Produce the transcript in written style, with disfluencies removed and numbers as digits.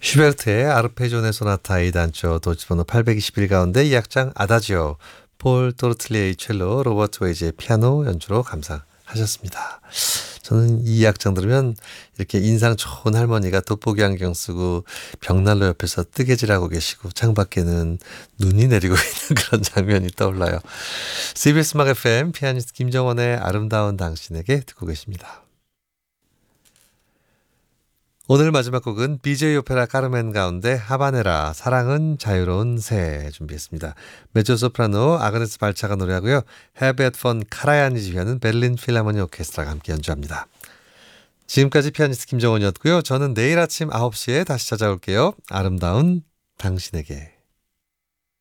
슈베르트의 아르페지오네 소나타 A단조 도지번호 821 가운데 이 악장 아다지오 폴 토르틀리에의 첼로 로버트 웨이지의 피아노 연주로 감상하셨습니다. 저는 이 악장 들으면 이렇게 인상 좋은 할머니가 돋보기 안경 쓰고 벽난로 옆에서 뜨개질하고 계시고 창밖에는 눈이 내리고 있는 그런 장면이 떠올라요. CBS 음악 FM 피아니스트 김정원의 아름다운 당신에게 듣고 계십니다. 오늘 마지막 곡은 BJ 오페라 카르멘 가운데 하바네라 사랑은 자유로운 새 준비했습니다. 메조소프라노 아그네스 발차가 노래하고요. 헤베트 폰 카라얀이 지휘하는 베를린 필하모니 오케스트라가 함께 연주합니다. 지금까지 피아니스트 김정원이었고요. 저는 내일 아침 9시에 다시 찾아올게요. 아름다운 당신에게.